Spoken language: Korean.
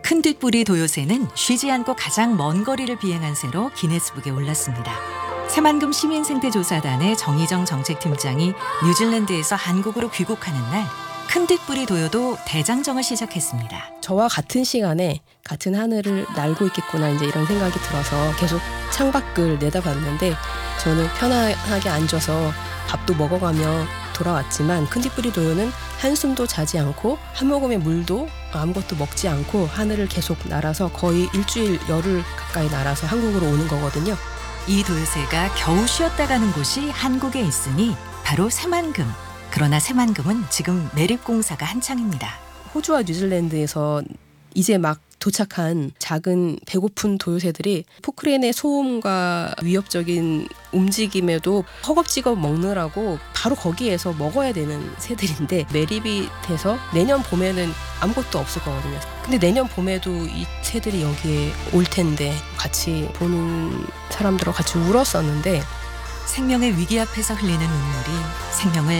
큰 뒷부리 도요새는 쉬지 않고 가장 먼 거리를 비행한 새로 기네스북에 올랐습니다. 새만금 시민생태조사단의 정희정 정책팀장이 뉴질랜드에서 한국으로 귀국하는 날 큰 뒷부리 도요도 대장정을 시작했습니다. 저와 같은 시간에 같은 하늘을 날고 있겠구나 이제 이런 생각이 들어서 계속 창밖을 내다봤는데 저는 편안하게 앉아서 밥도 먹어가며 돌아왔지만 큰 뒷부리 도요는 한숨도 자지 않고 한 모금의 물도 아무것도 먹지 않고 하늘을 계속 날아서 거의 일주일 열흘 가까이 날아서 한국으로 오는 거거든요. 이 도요새가 겨우 쉬었다 가는 곳이 한국에 있으니 바로 새만금. 그러나 새만금은 지금 매립공사가 한창입니다. 호주와 뉴질랜드에서 이제 막 도착한 작은 배고픈 도요새들이 포크레인의 소음과 위협적인 움직임에도 허겁지겁 먹느라고 바로 거기에서 먹어야 되는 새들인데 매립이 돼서 내년 봄에는 아무것도 없을 거거든요. 근데 내년 봄에도 이 새들이 여기에 올 텐데 같이 보는 사람들하고 같이 울었었는데 생명의 위기 앞에서 흘리는 눈물이 생명을